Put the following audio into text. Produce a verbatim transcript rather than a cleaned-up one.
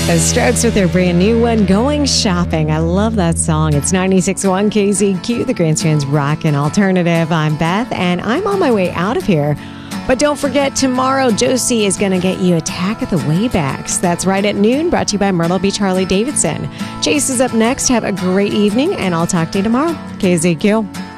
The Strokes with their brand new one, Going Shopping. I love that song. It's ninety-six point one K Z Q, the Grandstand's Rockin' Alternative. I'm Beth, and I'm on my way out of here. But don't forget, tomorrow, Josie is going to get you Attack of the Waybacks. That's right at noon, brought to you by Myrtle Beach Harley Davidson. Chase is up next. Have a great evening, and I'll talk to you tomorrow. K Z Q.